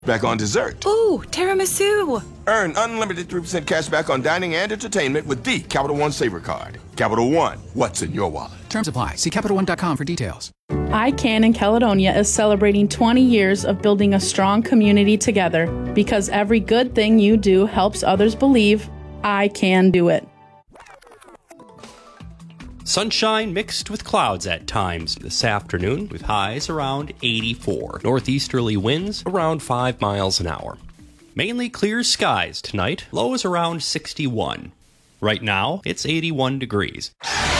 back on dessert. Ooh, tiramisu. Earn unlimited 3% cash back on dining and entertainment with the Capital One Saver Card. Capital One, what's in your wallet? Terms apply. See CapitalOne.com for details. ICANN in Caledonia is celebrating 20 years of building a strong community together because every good thing you do helps others believe I can do it. Sunshine mixed with clouds at times this afternoon, with highs around 84. Northeasterly winds around 5 miles an hour. Mainly clear skies tonight, lows around 61. Right now, it's 81 degrees.